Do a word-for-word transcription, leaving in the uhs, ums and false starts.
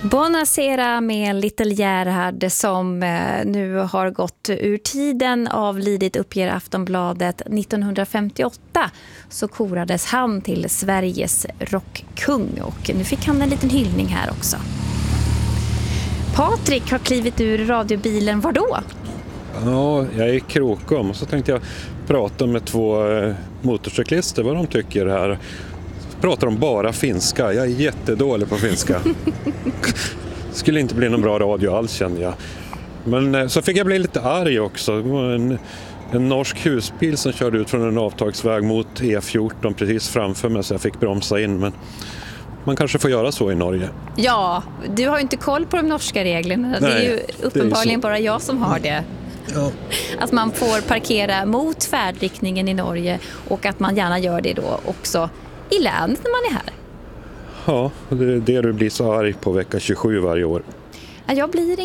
Buonasera med Little Gerhard som nu har gått ur tiden, avlidit, uppger Aftonbladet. nittonhundrafemtioåtta så korades han till Sveriges rockkung och nu fick han en liten hyllning här också. Patrik har klivit ur radiobilen, var då? Ja, jag är i Krokom och så tänkte jag prata med två motorcyklister vad de tycker här. Pratar om bara finska. Jag är jättedålig på finska. Skulle inte bli någon bra radio alls, känner jag. Men så fick jag bli lite arg också. Det var en, en norsk husbil som körde ut från en avtagsväg mot E fjorton precis framför mig så jag fick bromsa in. Men man kanske får göra så i Norge. Ja, du har ju inte koll på de norska reglerna. Nej, det är ju uppenbarligen är bara jag som har det. Ja. Att man får parkera mot färdriktningen i Norge och att man gärna gör det då också i länet när man är här. Ja, det är det du blir så arg på vecka tjugosju varje år. Jag blir